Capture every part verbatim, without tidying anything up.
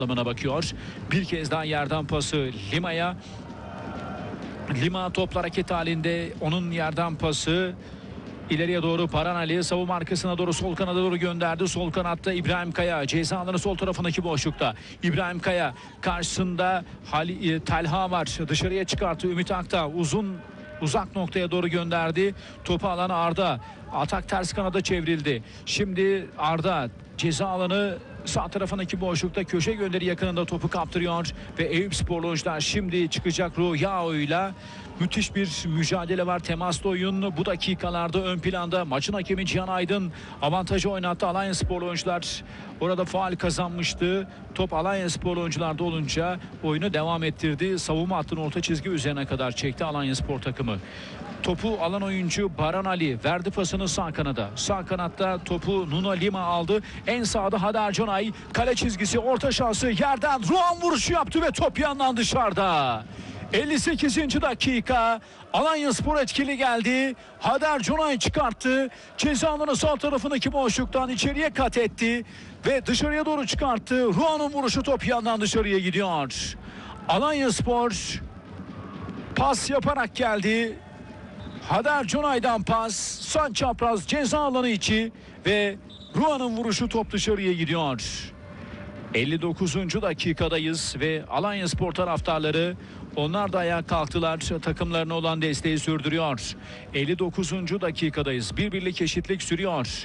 bakıyor. Bir kez daha yerden pası Lima'ya. Lima topla hareket halinde, onun yerden pası ileriye doğru Baran Ali savunma arkasına doğru sol kanada doğru gönderdi. Sol kanatta İbrahim Kaya ceza alanı sol tarafındaki boşlukta. İbrahim Kaya karşısında Hali, Talha var. Dışarıya çıkarttı Ümit Akta. Uzun uzak noktaya doğru gönderdi. Topu alan Arda. Atak ters kanada çevrildi. Şimdi Arda ceza alanı sağ tarafındaki boşlukta köşe gönderi yakınında topu kaptırıyor ve Eyüpsporlu oyuncular şimdi çıkacak Rüyao'yla. Müthiş bir mücadele var. Temaslı oyun bu dakikalarda ön planda. Maçın hakemi Cihan Aydın avantajı oynattı. Alanyasporlu oyuncular orada faul kazanmıştı. Top Alanyasporlu oyuncularda olunca oyunu devam ettirdi. Savunma hattının orta çizgi üzerine kadar çekti Alanyaspor takımı. Topu alan oyuncu Baran Ali verdi pasını sağ kanada. Sağ kanatta topu Nuno Lima aldı. En sağda Hader Conay. Kale çizgisi, orta şansı, yerden Ruan vuruşu yaptı ve top yandan dışarıda. elli sekizinci dakika. Alanyaspor etkili geldi. Hader Conay çıkarttı. Ceza alanı sağ tarafındaki boşluktan içeriye kat etti ve dışarıya doğru çıkarttı. Ruan'ın vuruşu, top yandan dışarıya gidiyor. Alanyaspor pas yaparak geldi. Hader Conay'dan pas, son çapraz ceza alanı içi ve Ruan'ın vuruşu, top dışarıya gidiyor. elli dokuzuncu dakikadayız ve Alanyaspor taraftarları onlar da ayağa kalktılar. Takımlarına olan desteği sürdürüyor. elli dokuzuncu dakikadayız. Bir birlik eşitlik sürüyor.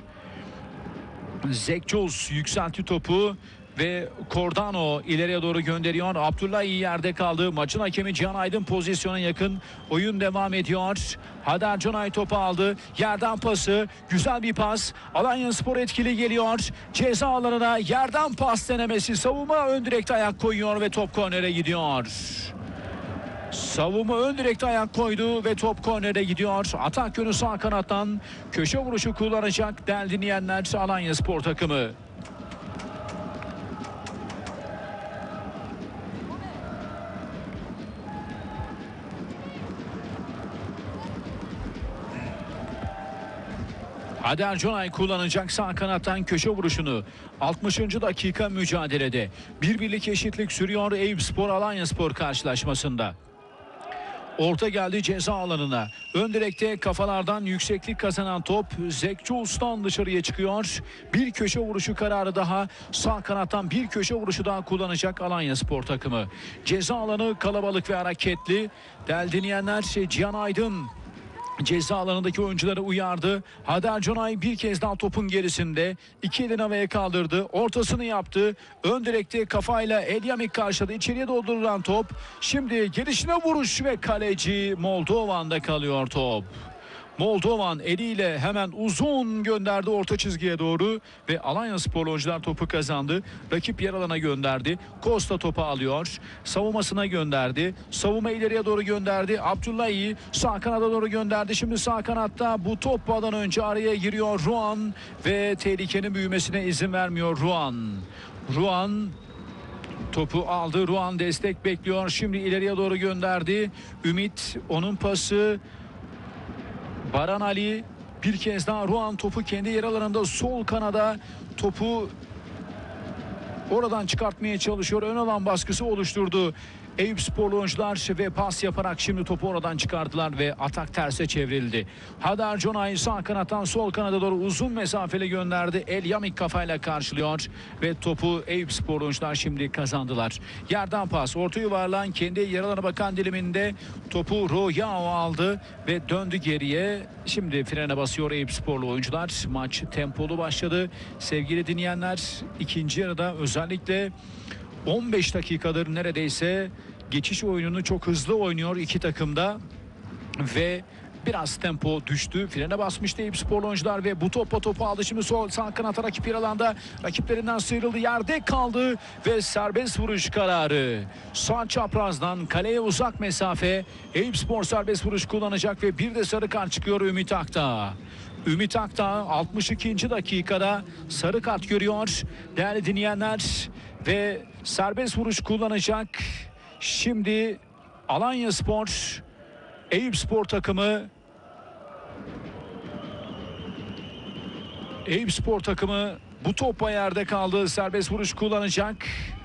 Zekçoz yükseltti topu ve Cordano ileriye doğru gönderiyor. Abdullah iyi yerde kaldı. Maçın hakemi Cihan Aydın pozisyona yakın. Oyun devam ediyor. Hader Conay topu aldı. Yerden pası. Güzel bir pas. Alanyaspor etkili geliyor. Ceza alanına yerden pas denemesi. Savunma ön direkte ayak koyuyor ve top kornere gidiyor. Savunma ön direkte ayak koydu ve top kornere gidiyor. Atak yönü sağ kanattan köşe vuruşu kullanacak değerli dinleyenler Alanyaspor takımı. Hader Conay kullanacak sağ kanattan köşe vuruşunu. altmışıncı dakika mücadelede. Bir birlik eşitlik sürüyor Eyüpspor Alanyaspor karşılaşmasında. Orta geldi ceza alanına. Ön direkte kafalardan yükseklik kazanan top Zekçoğuz'dan dışarıya çıkıyor. Bir köşe vuruşu kararı daha. Sağ kanattan bir köşe vuruşu daha kullanacak Alanyaspor takımı. Ceza alanı kalabalık ve hareketli. Değerli dinleyenler, Cihan Aydın ceza alanındaki oyuncuları uyardı. Hader Conay bir kez daha topun gerisinde. İki elini havaya kaldırdı. Ortasını yaptı. Ön direkte kafayla Elyamik karşıladı. İçeriye doldurulan top. Şimdi gelişine vuruş ve kaleci Moldovan'da kalıyor top. Moldovan eliyle hemen uzun gönderdi orta çizgiye doğru ve Alanyaspor oyuncular topu kazandı. Rakip yer alana gönderdi. Costa topu alıyor. Savunmasına gönderdi. Savunma ileriye doğru gönderdi. Abdullahi sağ kanada doğru gönderdi. Şimdi sağ kanatta bu topdan önce araya giriyor Ruan ve tehlikenin büyümesine izin vermiyor Ruan. Ruan topu aldı. Ruan destek bekliyor. Şimdi ileriye doğru gönderdi. Ümit, onun pası Baran Ali, bir kez daha Ruan topu kendi yer alanında sol kanada topu oradan çıkartmaya çalışıyor. Ön alan baskısı oluşturdu Eyüpsporlu oyuncular ve pas yaparak şimdi topu oradan çıkardılar ve atak terse çevrildi. Hader Conay sağ kanattan sol kanada doğru uzun mesafeli gönderdi. Elyamik kafayla karşılıyor ve topu Eyüpsporlu oyuncular şimdi kazandılar. Yerden pas, orta yuvarlan kendi yer alana bakan diliminde topu Royao aldı ve döndü geriye. Şimdi frene basıyor Eyüpsporlu oyuncular. Maç tempolu başladı. Sevgili dinleyenler, ikinci yarıda özellikle on beş dakikadır neredeyse geçiş oyununu çok hızlı oynuyor iki takımda ve biraz tempo düştü. Frene basmıştı Eyüpsporlu oyuncular ve bu topa topu aldı. Şimdi sol sağ kanata rakip yer alanda rakiplerinden sıyrıldı. Yerde kaldı ve serbest vuruş kararı. Sağ çaprazdan kaleye uzak mesafe. Eyüpspor serbest vuruş kullanacak ve bir de sarı kart çıkıyor Ümit Akta. Ümit Akta altmış ikinci dakikada sarı kart görüyor. Değerli dinleyenler, ve serbest vuruş kullanacak. Şimdi Alanyaspor Eyüpspor takımı Eyüpspor takımı bu topa yerde kaldı. Serbest vuruş kullanacak.